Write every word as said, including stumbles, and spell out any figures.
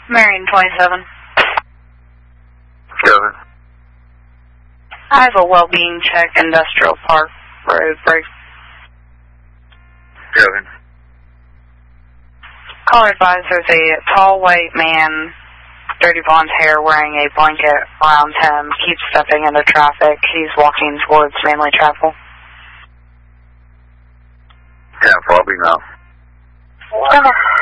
Marion twenty-seven. Kevin. I have a well-being check, Industrial Park Road break. Kevin. Caller advised there's a tall white man, dirty blonde hair, wearing a blanket around him, keeps stepping into traffic. He's walking towards Manly Chapel. Yeah, probably now. Whatever.